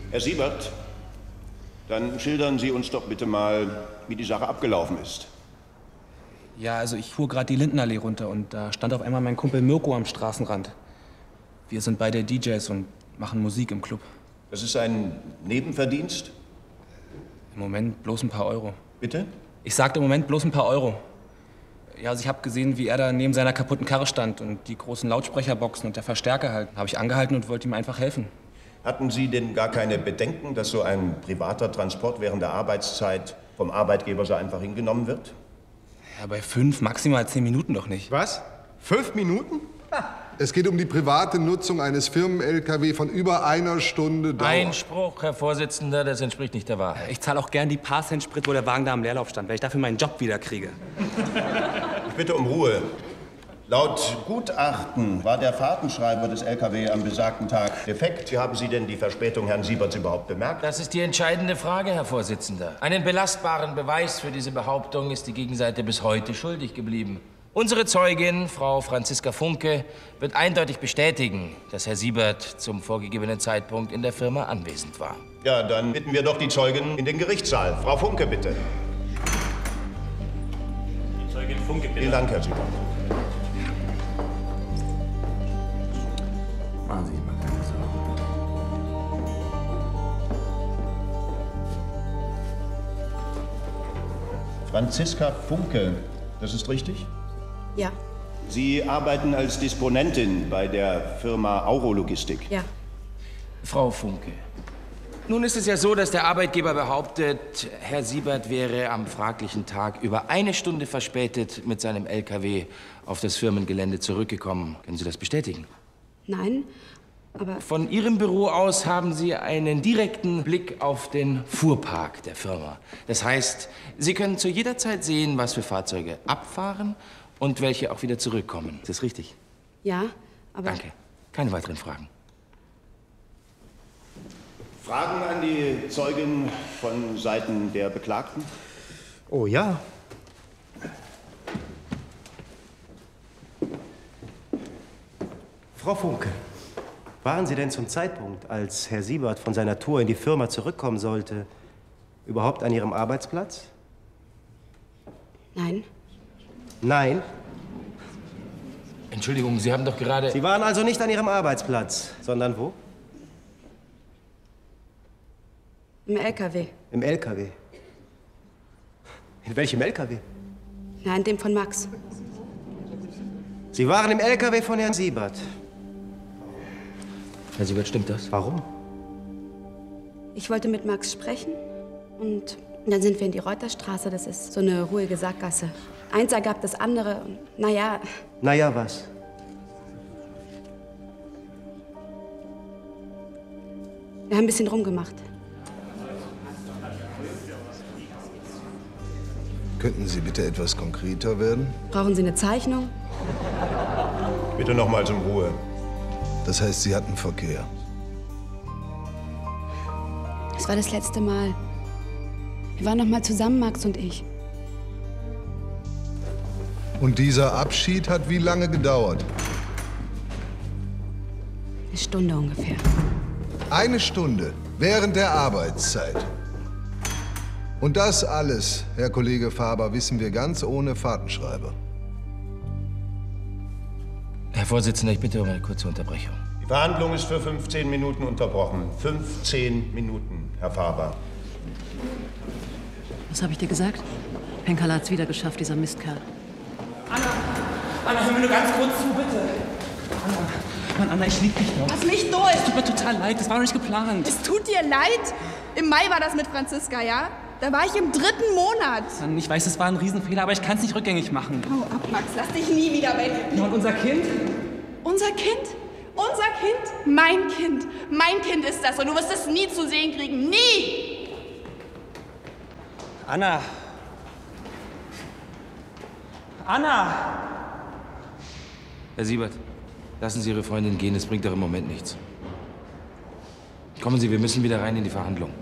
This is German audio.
Herr Siebert, dann schildern Sie uns doch bitte mal, wie die Sache abgelaufen ist. Ja, also ich fuhr gerade die Lindenallee runter und da stand auf einmal mein Kumpel Mirko am Straßenrand. Wir sind beide DJs und machen Musik im Club. Das ist ein Nebenverdienst? Im Moment bloß ein paar Euro. Bitte? Ich sagte im Moment bloß ein paar Euro. Ja, also ich habe gesehen, wie er da neben seiner kaputten Karre stand und die großen Lautsprecherboxen und der Verstärker halt. Habe ich angehalten und wollte ihm einfach helfen. Hatten Sie denn gar keine Bedenken, dass so ein privater Transport während der Arbeitszeit vom Arbeitgeber so einfach hingenommen wird? Ja, bei 5, maximal 10 Minuten doch nicht. Was? 5 Minuten? Es geht um die private Nutzung eines Firmen-LKW von über einer Stunde Dauer. Einspruch, Herr Vorsitzender, das entspricht nicht der Wahrheit. Ich zahle auch gern die paar Cent Sprit, wo der Wagen da am Leerlauf stand, weil ich dafür meinen Job wieder kriege. Ich bitte um Ruhe. Laut Gutachten war der Fahrtenschreiber des LKW am besagten Tag defekt. Wie haben Sie denn die Verspätung Herrn Sieberts überhaupt bemerkt? Das ist die entscheidende Frage, Herr Vorsitzender. Einen belastbaren Beweis für diese Behauptung ist die Gegenseite bis heute schuldig geblieben. Unsere Zeugin, Frau Franziska Funke, wird eindeutig bestätigen, dass Herr Siebert zum vorgegebenen Zeitpunkt in der Firma anwesend war. Ja, dann bitten wir doch die Zeugin in den Gerichtssaal. Frau Funke, bitte. Die Zeugin Funke, bitte. Vielen Dank, Herr Siebert. Machen Sie sich mal keine Sorgen. Franziska Funke, das ist richtig? Ja. Sie arbeiten als Disponentin bei der Firma Aurologistik. Ja. Frau Funke, nun ist es ja so, dass der Arbeitgeber behauptet, Herr Siebert wäre am fraglichen Tag über 1 Stunde verspätet mit seinem LKW auf das Firmengelände zurückgekommen. Können Sie das bestätigen? Nein, aber... Von Ihrem Büro aus haben Sie einen direkten Blick auf den Fuhrpark der Firma. Das heißt, Sie können zu jeder Zeit sehen, was für Fahrzeuge abfahren und welche auch wieder zurückkommen. Ist das richtig? Ja, aber... Danke. Keine weiteren Fragen. Fragen an die Zeugin von Seiten der Beklagten? Oh ja. Frau Funke, waren Sie denn zum Zeitpunkt, als Herr Siebert von seiner Tour in die Firma zurückkommen sollte, überhaupt an Ihrem Arbeitsplatz? Nein. Nein? Entschuldigung, Sie haben doch gerade... Sie waren also nicht an Ihrem Arbeitsplatz, sondern wo? Im LKW. Im LKW. In welchem LKW? Nein, dem von Max. Sie waren im LKW von Herrn Siebert. Herr Siebert, stimmt das? Warum? Ich wollte mit Max sprechen und dann sind wir in die Reuterstraße. Das ist so eine ruhige Sackgasse. Eins ergab das andere und naja... Naja, was? Wir haben ein bisschen rumgemacht. Könnten Sie bitte etwas konkreter werden? Brauchen Sie eine Zeichnung? Bitte nochmals um Ruhe. Das heißt, Sie hatten Verkehr. Es war das letzte Mal. Wir waren noch mal zusammen, Max und ich. Und dieser Abschied hat wie lange gedauert? 1 Stunde ungefähr. 1 Stunde während der Arbeitszeit. Und das alles, Herr Kollege Faber, wissen wir ganz ohne Fahrtenschreiber. Herr Vorsitzender, ich bitte um eine kurze Unterbrechung. Die Verhandlung ist für 15 Minuten unterbrochen. 15 Minuten, Herr Faber. Was habe ich dir gesagt? Penkala hat's wieder geschafft, dieser Mistkerl. Anna, hör mir nur ganz kurz zu, bitte. Anna, Mann, Anna, ich lieb dich doch. Lass mich durch! Es tut mir total leid, das war doch nicht geplant. Es tut dir leid? Im Mai war das mit Franziska, ja? Da war ich im 3. Monat. Mann, ich weiß, das war ein Riesenfehler, aber ich kann es nicht rückgängig machen. Hau ab, Max, lass dich nie wieder bei mir. Ja, und unser Kind? Unser Kind? Unser Kind? Mein Kind. Mein Kind ist das und du wirst es nie zu sehen kriegen. Nie! Anna. Anna! Herr Siebert, lassen Sie Ihre Freundin gehen, es bringt doch im Moment nichts. Kommen Sie, wir müssen wieder rein in die Verhandlung.